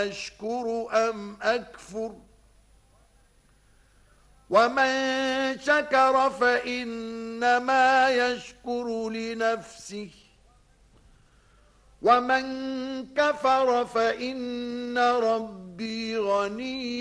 أشكر أم أكفر ومن شكر فإنما يشكر لنفسه ومن كفر فإن ربي غني